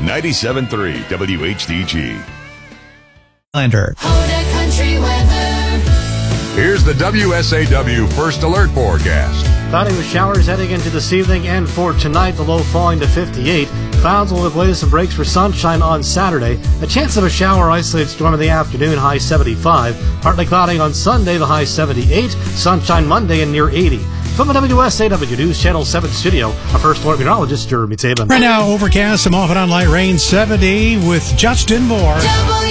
97.3 WHDG. Lander. Country weather. Here's the WSAW First Alert forecast. Cloudy with showers heading into this evening, and for tonight, the low falling to 58. Clouds will give way to some breaks for sunshine on Saturday. A chance of a shower isolated storm in the afternoon, high 75. Partly cloudy on Sunday, the high 78. Sunshine Monday and near 80. From the WSAW News Channel 7 studio, our first alert meteorologist, Jeremy Tabin. Right now, overcast, some off and on light rain, 70 with Justin Moore.